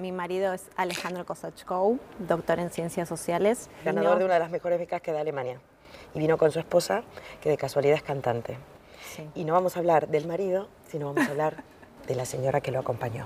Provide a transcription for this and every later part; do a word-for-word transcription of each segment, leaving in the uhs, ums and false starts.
mi marido es Alejandro Kosachkou, doctor en Ciencias Sociales. Ganador de una de las mejores becas que da Alemania. Y vino con su esposa, que de casualidad es cantante. Sí. Y no vamos a hablar del marido, sino vamos a hablar de la señora que lo acompañó,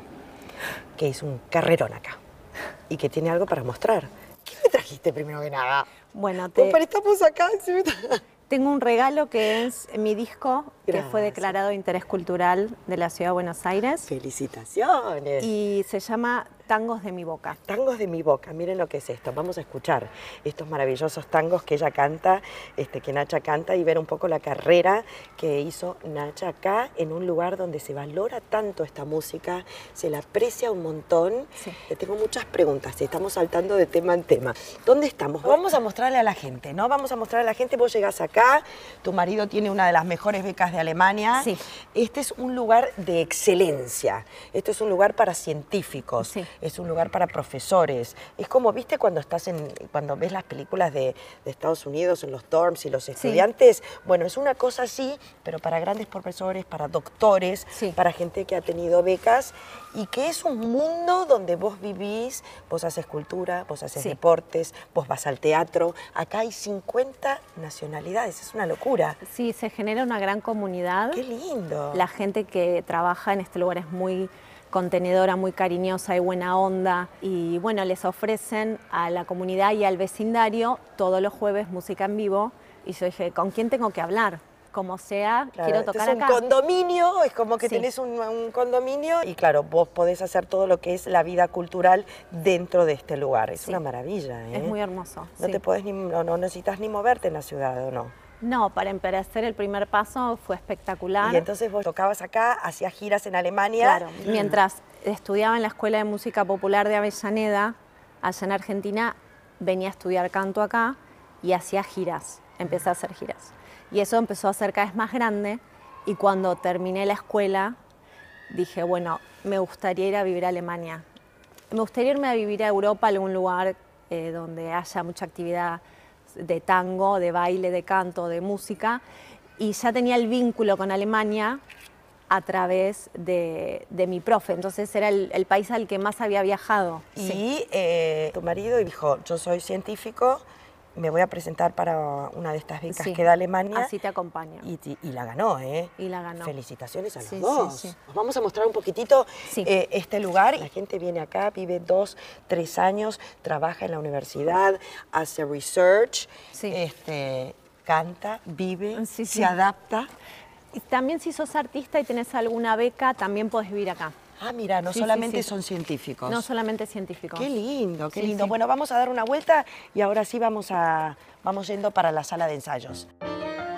que hizo un carrerón acá y que tiene algo para mostrar. ¿Qué me trajiste primero que nada? Bueno, te... Pues estamos acá. Tengo un regalo que es mi disco, Gracias. que fue declarado de interés cultural de la Ciudad de Buenos Aires. ¡Felicitaciones! Y se llama Tangos de mi boca. Tangos de mi boca, miren lo que es esto. Vamos a escuchar estos maravillosos tangos que ella canta, este, que Nacha canta, y ver un poco la carrera que hizo Nacha acá, en un lugar donde se valora tanto esta música, se la aprecia un montón. Sí. Te tengo muchas preguntas, estamos saltando de tema en tema. ¿Dónde estamos? Vamos a mostrarle a la gente, ¿no? Vamos a mostrarle a la gente, vos llegás acá, tu marido tiene una de las mejores becas de Alemania. Sí. Este es un lugar de excelencia, este es un lugar para científicos. Sí. Es un lugar para profesores. Es como, ¿viste cuando estás en, cuando ves las películas de, de Estados Unidos, en los dorms y los estudiantes? Sí. Bueno, es una cosa así, pero para grandes profesores, para doctores, sí. para gente que ha tenido becas, y que es un mundo donde vos vivís, vos haces cultura, vos haces sí. deportes, vos vas al teatro. Acá hay cincuenta nacionalidades, es una locura. Sí, se genera una gran comunidad. ¡Qué lindo! La gente que trabaja en este lugar es muy contenedora, muy cariñosa y buena onda, y bueno, les ofrecen a la comunidad y al vecindario todos los jueves música en vivo, y yo dije, ¿con quién tengo que hablar? Como sea, claro, quiero tocar este es acá. un condominio, es como que sí. tenés un, un condominio, y claro, vos podés hacer todo lo que es la vida cultural dentro de este lugar. Es sí. una maravilla, ¿eh? Es muy hermoso. No sí. te podés ni, no, no necesitas ni moverte en la ciudad, ¿o no? No, para empezar el primer paso fue espectacular. Y entonces vos tocabas acá, hacías giras en Alemania. Claro, mientras estudiaba en la Escuela de Música Popular de Avellaneda, allá en Argentina, venía a estudiar canto acá y hacía giras, empecé a hacer giras. Y eso empezó a ser cada vez más grande, y cuando terminé la escuela dije, bueno, me gustaría ir a vivir a Alemania. Me gustaría irme a vivir a Europa, a algún lugar eh, donde haya mucha actividad de tango, de baile, de canto, de música, y ya tenía el vínculo con Alemania a través de, de mi profe, entonces era el, el país al que más había viajado. Y sí. eh, tu marido dijo, yo soy científico, me voy a presentar para una de estas becas sí. que da Alemania. Así te acompaño. Y, y la ganó, ¿eh? Y la ganó. Felicitaciones a los sí, dos. Sí, sí. Os vamos a mostrar un poquitito sí. eh, este lugar. La gente viene acá, vive dos, tres años, trabaja en la universidad, hace research, sí. este, canta, vive, sí, se sí. adapta. Y también si sos artista y tenés alguna beca, también podés vivir acá. Ah, mira, no sí, solamente sí, sí. son científicos. No solamente científicos. Qué lindo, qué sí, lindo. Sí. Bueno, vamos a dar una vuelta y ahora sí vamos, a, vamos yendo para la sala de ensayos.